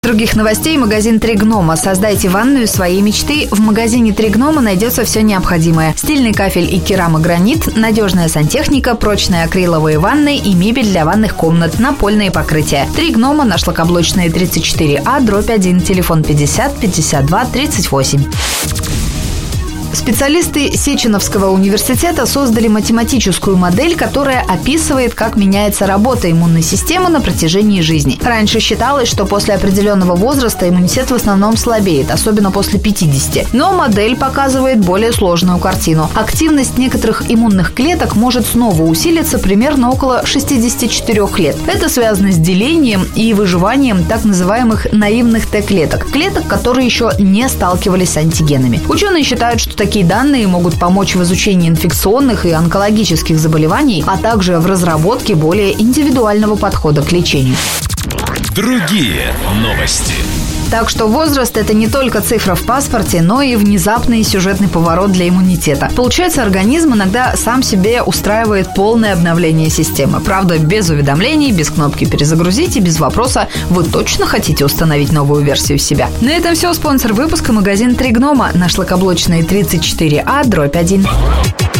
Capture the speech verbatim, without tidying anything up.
Других новостей магазин «Три гнома». Создайте ванную своей мечты. В магазине «Три гнома» найдется все необходимое. Стильный кафель и керамогранит, надежная сантехника, прочные акриловые ванны и мебель для ванных комнат, напольные покрытия. «Три гнома» на Шлакоблочной тридцать четыре А, дробь один, телефон пятьдесят пятьдесят два тридцать восемь. Специалисты Сеченовского университета создали математическую модель, которая описывает, как меняется работа иммунной системы на протяжении жизни. Раньше считалось, что после определенного возраста иммунитет в основном слабеет, особенно после пятидесяти. Но модель показывает более сложную картину. Активность некоторых иммунных клеток может снова усилиться примерно около шестидесяти четырёх лет. Это связано с делением и выживанием так называемых наивных Т-клеток. Клеток, которые еще не сталкивались с антигенами. Ученые считают, что такие данные могут помочь в изучении инфекционных и онкологических заболеваний, а также в разработке более индивидуального подхода к лечению. Другие новости. Так что возраст – это не только цифра в паспорте, но и внезапный сюжетный поворот для иммунитета. Получается, организм иногда сам себе устраивает полное обновление системы. Правда, без уведомлений, без кнопки «Перезагрузить» и без вопроса «Вы точно хотите установить новую версию себя?». На этом все. Спонсор выпуска – магазин «Три гнома» на Шлакоблочной тридцать четыре А, дробь один.